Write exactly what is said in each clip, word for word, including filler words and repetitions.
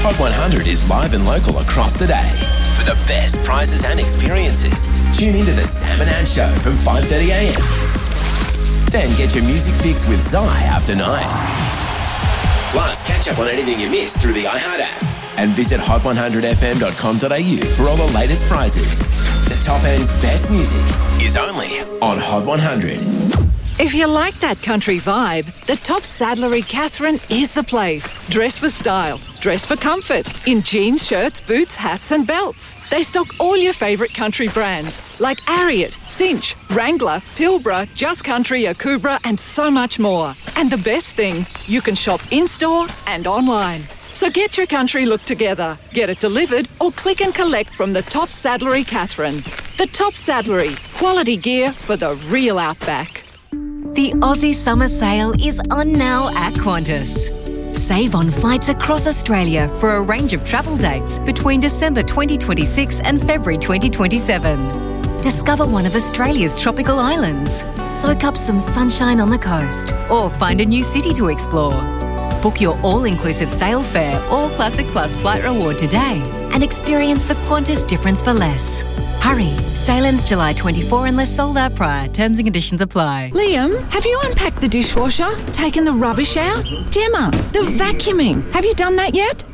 Hot one hundred is live and local across the day. For the best prizes and experiences, tune into the Sam and Ann Show from five thirty a m. Then get your music fix with Zai after nine. Plus, catch up on anything you missed through the iHeart app. And visit hot one hundred f m dot com dot a u for all the latest prizes. The top end's best music is only on Hot one hundred. If you like that country vibe, the Top Saddlery Catherine is the place. Dress for style, dress for comfort, in jeans, shirts, boots, hats and belts. They stock all your favourite country brands like Ariat, Cinch, Wrangler, Pilbara, Just Country, Akubra and so much more. And the best thing, you can shop in-store and online. So get your country look together, get it delivered or click and collect from the Top Saddlery Catherine. The Top Saddlery, quality gear for the real outback. The Aussie Summer Sale is on now at Qantas. Save on flights across Australia for a range of travel dates between December twenty twenty-six and February twenty twenty-seven. Discover one of Australia's tropical islands, soak up some sunshine on the coast, or find a new city to explore. Book your all-inclusive sail fare or Classic Plus flight reward today and experience the Qantas difference for less. Hurry, sale ends July twenty-fourth unless sold out prior. Terms and conditions apply. Liam, have you unpacked the dishwasher? Taken the rubbish out? Gemma, the vacuuming. Have you done that yet?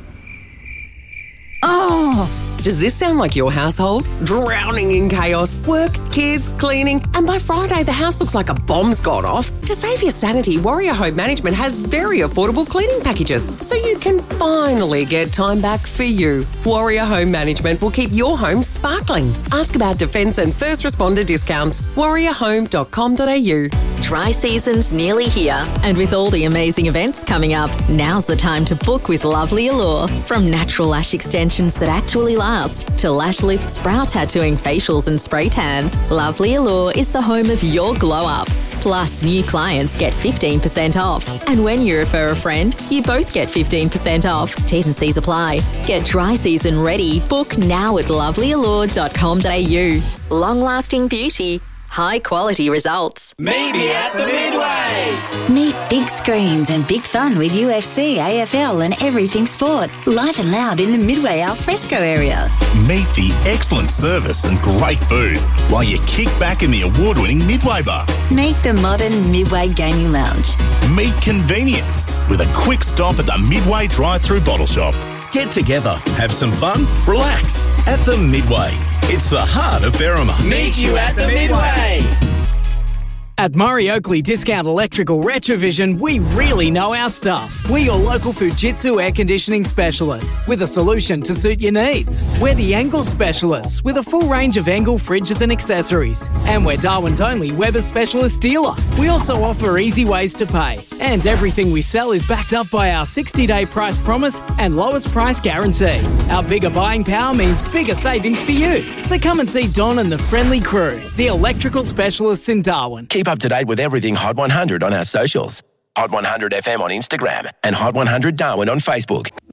Oh... Does this sound like your household? Drowning in chaos, work, kids, cleaning, and by Friday the house looks like a bomb's gone off. To save your sanity, Warrior Home Management has very affordable cleaning packages, so you can finally get time back for you. Warrior Home Management will keep your home sparkling. Ask about defence and first responder discounts. warrior home dot com dot a u. Dry season's nearly here, and with all the amazing events coming up, now's the time to book with Lovely Allure. From natural lash extensions that actually last to lash lifts, brow tattooing, facials and spray tans, Lovely Allure is the home of your glow up. Plus, new clients get fifteen percent off. And when you refer a friend, you both get fifteen percent off. T's and C's apply. Get dry season ready. Book now at lovely allure dot com dot a u. Long-lasting beauty. High quality results. Maybe at the Midway. Meet big screens and big fun with U F C, A F L and everything sport. Live and loud in the Midway alfresco area. Meet the excellent service and great food while you kick back in the award-winning Midway bar. Meet the modern Midway gaming lounge. Meet convenience with a quick stop at the Midway drive-through bottle shop. Get together, have some fun, relax at the Midway. It's the heart of Berrima. Meet you at the Midway. At Murray Oakley Discount Electrical Retrovision, we really know our stuff. We're your local Fujitsu air conditioning specialists with a solution to suit your needs. We're the Engel specialists with a full range of Engel fridges and accessories. And we're Darwin's only Weber specialist dealer. We also offer easy ways to pay. And everything we sell is backed up by our sixty-day price promise and lowest price guarantee. Our bigger buying power means bigger savings for you. So come and see Don and the friendly crew, the electrical specialists in Darwin. Keep up to date with everything Hot one hundred on our socials. Hot one hundred F M on Instagram and Hot one hundred Darwin on Facebook.